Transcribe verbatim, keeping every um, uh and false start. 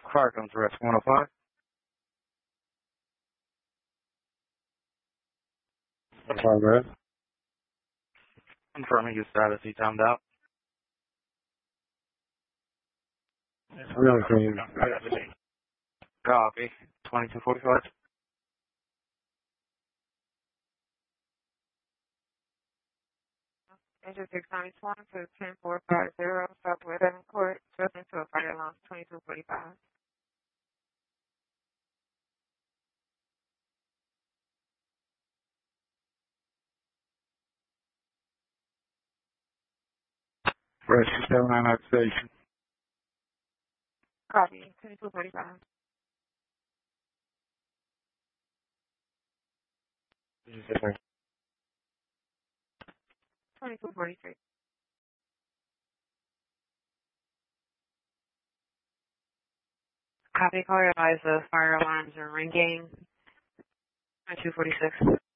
Fire comes to rescue one oh five. Progress. Confirming your status, he timed out. It's really clean. Copy. twenty-two forty-five. Engine six ninety-one to ten four five zero, Southwest Evan Court, subject to a fire alarm twenty-two forty-five. Rescue seven nine nine station. Copy, twenty-two forty-five. twenty-two forty-three. Copy, call your eyes, the fire alarms are ringing. twenty-two forty-six.